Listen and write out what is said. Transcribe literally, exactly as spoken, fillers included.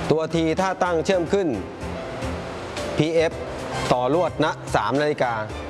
ตัว T ถ้าตั้งเชื่อมขึ้น พี เอฟ ต่อลวดณสามนาฬิกา